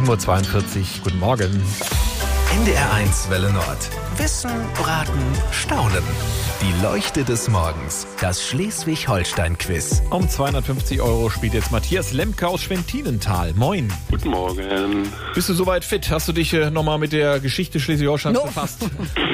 7.42 Uhr, guten Morgen. NDR1 Welle Nord. Wissen, Raten, Staunen. Die Leuchte des Morgens. Das Schleswig-Holstein-Quiz. Um 250 € spielt jetzt Matthias Lemke aus Schwentinental. Moin. Guten Morgen. Bist du soweit fit? Hast du dich nochmal mit der Geschichte Schleswig-Holsteins befasst?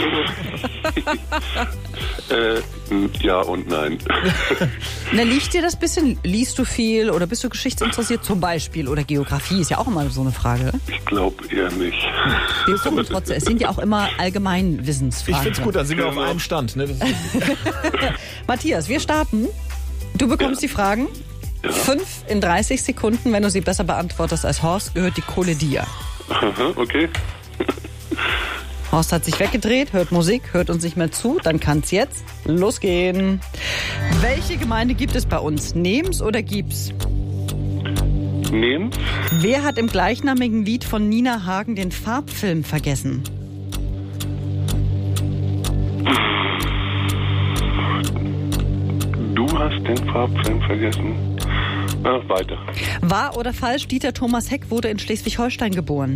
Ja und nein. Na, liegt dir das bisschen? Liest du viel oder bist du geschichtsinteressiert zum Beispiel? Oder Geografie ist ja auch immer so eine Frage. Ich glaube eher nicht. Wir gucken trotzdem. Es sind ja auch immer Allgemeinwissensfragen. Ich find's gut, dann sind wir auf einem Stand. Ne? Matthias, wir starten. Du bekommst die Fragen. 5 in 30 Sekunden. Wenn du sie besser beantwortest als Horst, gehört die Kohle dir. Aha, okay. Horst hat sich weggedreht, hört Musik, hört uns nicht mehr zu. Dann kann's jetzt losgehen. Welche Gemeinde gibt es bei uns? Nehm's oder gib's? Nehmen? Wer hat im gleichnamigen Lied von Nina Hagen den Farbfilm vergessen? Du hast den Farbfilm vergessen. Weiter. Wahr oder falsch? Dieter Thomas Heck wurde in Schleswig-Holstein geboren.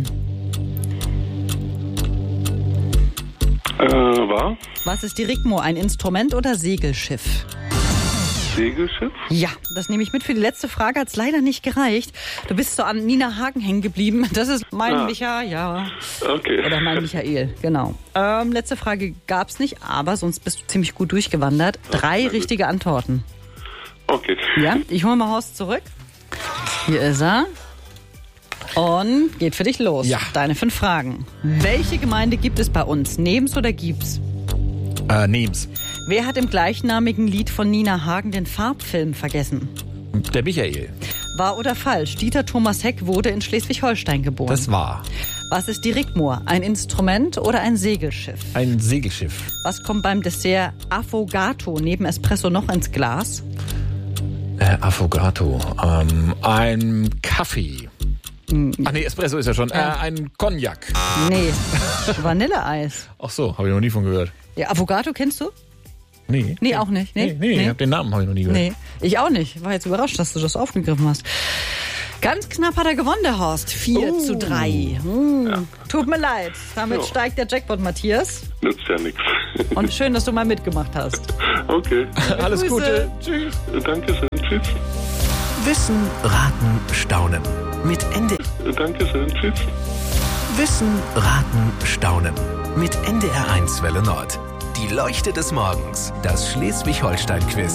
Wahr? Was ist die Rigmo? Ein Instrument oder Segelschiff? Segelschiff? Ja, das nehme ich mit. Für die letzte Frage hat es leider nicht gereicht. Du bist so an Nina Hagen hängen geblieben. Das ist mein Micha, ja. Okay. Oder mein Michael, genau. Letzte Frage gab's nicht, aber sonst bist du ziemlich gut durchgewandert. 3 richtige Antworten. Okay. Ja, ich hole mal Horst zurück. Hier ist er. Und geht für dich los. Ja. Deine 5 Fragen. Welche Gemeinde gibt es bei uns? Nehm's oder gib's? Nehm's. Wer hat im gleichnamigen Lied von Nina Hagen den Farbfilm vergessen? Der Michael. Wahr oder falsch? Dieter Thomas Heck wurde in Schleswig-Holstein geboren. Das war Was ist die Rigmo? Ein Instrument oder ein Segelschiff? ein Segelschiff. Was kommt beim Dessert Affogato neben Espresso noch ins Glas? Affogato. Ein Kaffee. Ach nee, Espresso ist ja schon. Ein Cognac. Nee, Vanilleeis. Ach so, habe ich noch nie von gehört. Ja, Affogato kennst du? Nee. Nee, auch nicht. Nee, ich hab den Namen habe ich noch nie gehört. Nee, ich auch nicht. War jetzt überrascht, dass du das aufgegriffen hast. Ganz knapp hat er gewonnen, der Horst. 4:3. Tut mir leid. Damit steigt der Jackpot, Matthias. Nützt ja nichts. Und schön, dass du mal mitgemacht hast. Okay. Alles Grüße. Gute. Tschüss. Dankeschön. Tschüss. Wissen, Raten, Staunen. Mit Dankeschön. Tschüss. Wissen, Raten, Staunen. Mit NDR1 Welle Nord. Die Leuchte des Morgens. Das Schleswig-Holstein-Quiz.